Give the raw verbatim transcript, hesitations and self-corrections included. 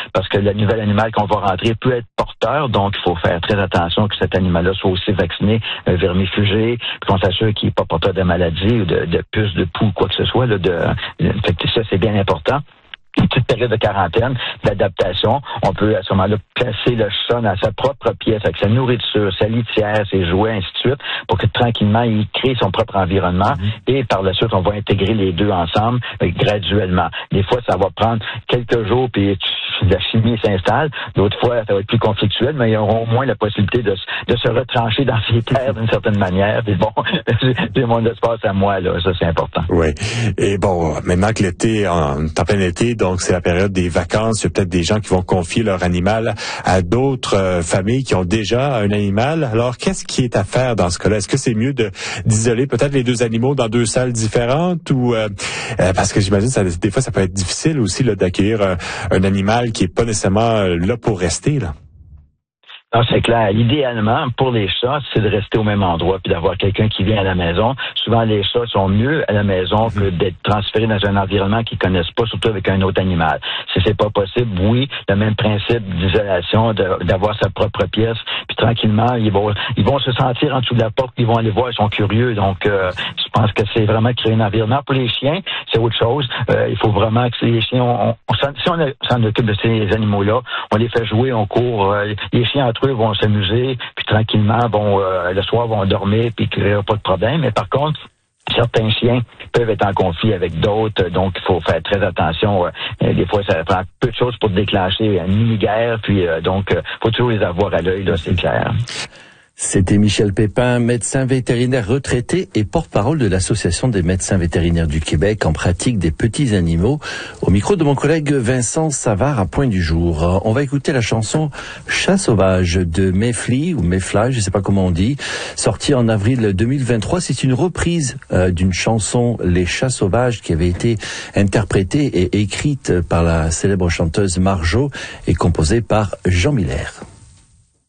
parce que le nouvel animal qu'on va rentrer peut être porteur, donc il faut faire très attention que cet animal-là soit aussi vacciné, euh, vermifugé, puis qu'on s'assure qu'il n'est pas porteur de maladie ou de, de puce, de poux, quoi que ce soit. Là, de, de, fait que ça, c'est bien important. Une petite période de quarantaine, d'adaptation. On peut à ce moment-là placer le chat dans sa propre pièce avec sa nourriture, sa litière, ses jouets, ainsi de suite, pour que tranquillement, il crée son propre environnement. Mm-hmm. Et par la suite, on va intégrer les deux ensemble euh, graduellement. Des fois, ça va prendre quelques jours, puis la chimie s'installe. D'autres fois, ça va être plus conflictuel, mais ils auront au moins la possibilité de, de se retrancher dans ses terres d'une certaine manière. Puis bon, c'est mon espace à moi, là. Ça, c'est important. Oui. Et bon, maintenant que l'été, en, en plein été, donc c'est la période des vacances, il y a peut-être des gens qui vont confier leur animal à d'autres euh, familles qui ont déjà un animal. Alors, qu'est-ce qui est à faire dans ce cas-là? Est-ce que c'est mieux de d'isoler peut-être les deux animaux dans deux salles différentes ou euh, euh, parce que j'imagine ça des fois ça peut être difficile aussi là d'accueillir un, un animal qui est pas nécessairement là pour rester là. Non, c'est clair. Idéalement, pour les chats, c'est de rester au même endroit puis d'avoir quelqu'un qui vient à la maison. Souvent, les chats sont mieux à la maison mmh. que d'être transférés dans un environnement qu'ils connaissent pas, surtout avec un autre animal. Si c'est pas possible, oui, le même principe d'isolation, de, d'avoir sa propre pièce, puis tranquillement, ils vont, ils vont se sentir en dessous de la porte, ils vont aller voir, ils sont curieux. Donc, euh, je pense que c'est vraiment créer un environnement. Pour les chiens, c'est autre chose. Euh, il faut vraiment que les chiens, on, on, si on s'en occupe de ces animaux-là, on les fait jouer, on court. Euh, les chiens entre eux vont s'amuser, puis tranquillement, vont euh, le soir vont dormir, puis il n'y aura pas de problème. Mais par contre, certains chiens peuvent être en conflit avec d'autres, donc il faut faire très attention. Euh, des fois, ça prend peu de choses pour déclencher une mini-guerre, puis euh, donc, il euh, faut toujours les avoir à l'œil, là, c'est clair. C'était Michel Pépin, médecin vétérinaire retraité et porte-parole de l'Association des médecins vétérinaires du Québec en pratique des petits animaux, au micro de mon collègue Vincent Savard à Point du Jour. On va écouter la chanson Chat sauvage de Mayfly ou Mayfly, je ne sais pas comment on dit, sortie en avril deux mille vingt-trois. C'est une reprise euh, d'une chanson Les Chats sauvages qui avait été interprétée et écrite par la célèbre chanteuse Marjo et composée par Jean Miller.